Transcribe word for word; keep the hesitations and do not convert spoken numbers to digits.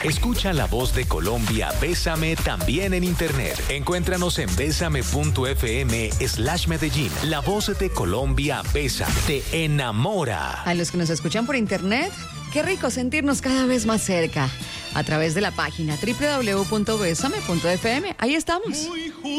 Escucha La Voz de Colombia, Bésame también en internet. Encuéntranos en bésame.fm slash Medellín. La Voz de Colombia, Bésame, te enamora. A los que nos escuchan por internet, qué rico sentirnos cada vez más cerca. A través de la página doble u doble u doble u punto bésame punto f m. Ahí estamos.